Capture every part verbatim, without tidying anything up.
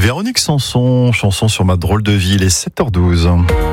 Véronique Sanson, chanson sur ma drôle de vie, il est sept heures douze.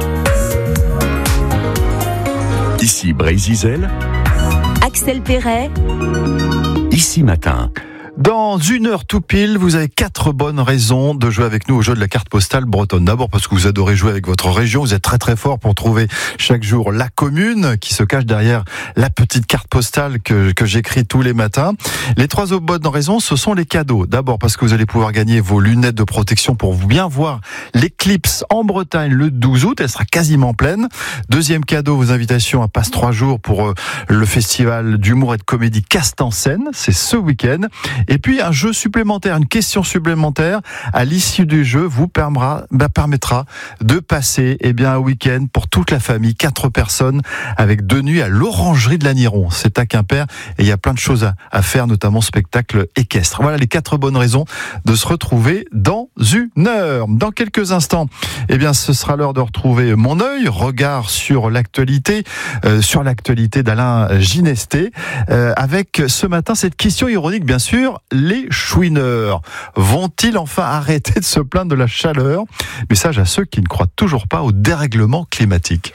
Ici Brésil, Axel Perret, Ici Matin. Dans une heure tout pile, vous avez quatre bonnes raisons de jouer avec nous au jeu de la carte postale bretonne. D'abord parce que vous adorez jouer avec votre région, vous êtes très très fort pour trouver chaque jour la commune qui se cache derrière la petite carte postale que, que j'écris tous les matins. Les trois autres bonnes raisons, ce sont les cadeaux. D'abord parce que vous allez pouvoir gagner vos lunettes de protection pour bien voir l'éclipse en Bretagne le douze août, elle sera quasiment pleine. Deuxième cadeau, vos invitations à passe trois jours pour le festival d'humour et de comédie Cast en scène, c'est ce week-end. Et puis un jeu supplémentaire, une question supplémentaire à l'issue du jeu vous permettra, bah, permettra de passer eh bien, un week-end pour toute la famille, quatre personnes avec deux nuits à l'Orangerie de l'Aniron. C'est à Quimper et il y a plein de choses à, à faire, notamment spectacle équestre. Voilà les quatre bonnes raisons de se retrouver dans une heure. Dans quelques instants, eh bien, ce sera l'heure de retrouver Mon œil, regard sur l'actualité, euh, sur l'actualité d'Alain Ginesté, euh, avec ce matin cette question ironique bien sûr. Les chouineurs vont-ils enfin arrêter de se plaindre de la chaleur ? Message à ceux qui ne croient toujours pas au dérèglement climatique.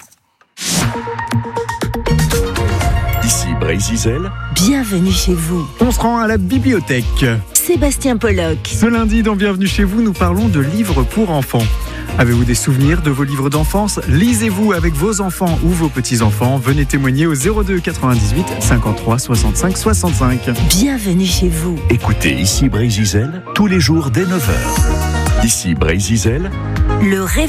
Ici Brésil, bienvenue chez vous. On se rend à la bibliothèque. Sébastien Pollock. Ce lundi, dans Bienvenue chez vous, nous parlons de livres pour enfants. Avez-vous des souvenirs de vos livres d'enfance ? Lisez-vous avec vos enfants ou vos petits-enfants ? Venez témoigner au zéro deux quatre-vingt-dix-huit cinquante-trois soixante-cinq soixante-cinq. Bienvenue chez vous. Écoutez Ici Brésil tous les jours dès neuf heures. Ici Brésil, Le réveil.